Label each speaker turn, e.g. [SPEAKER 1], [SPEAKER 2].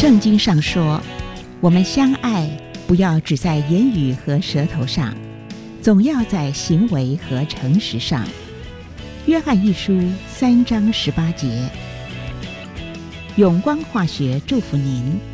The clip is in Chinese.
[SPEAKER 1] 圣经上说，我们相爱不要只在言语和舌头上，总要在行为和诚实上。约翰一书3章18节。永光化学祝福您。